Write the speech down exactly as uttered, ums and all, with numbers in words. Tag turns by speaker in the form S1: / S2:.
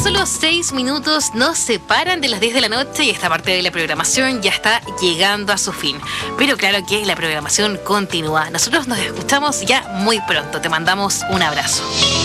S1: Tan solo seis minutos nos separan de las diez de la noche y esta parte de la programación ya está llegando a su fin. Pero claro que la programación continúa. Nosotros nos escuchamos ya muy pronto. Te mandamos un abrazo.